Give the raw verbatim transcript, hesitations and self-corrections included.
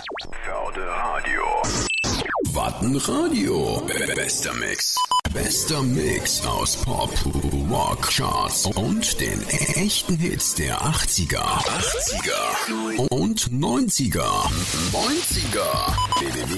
Förde Radio. Wattenradio. Bester Mix. Bester Mix aus Pop, Rock, Charts und den echten Hits der achtziger, achtziger und neunziger. neunziger.